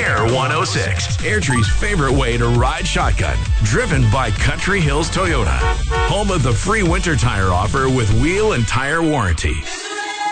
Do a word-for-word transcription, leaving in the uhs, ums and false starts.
Air one oh six, Airtree's favorite way to ride shotgun. Driven by Country Hills Toyota, home of the free winter tire offer with wheel and tire warranty.